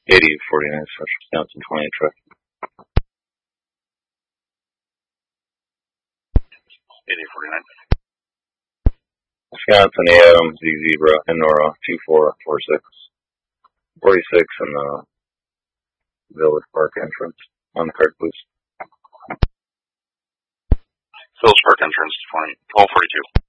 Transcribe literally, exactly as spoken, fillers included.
eighty forty-nine, Central Wisconsin, twenty traffic. eighty forty-nine. Wisconsin, Adams, Z Zebra, and Nora, two four four six. forty-six in the Village Park entrance on the card, please. Village Park entrance, twelve forty-two.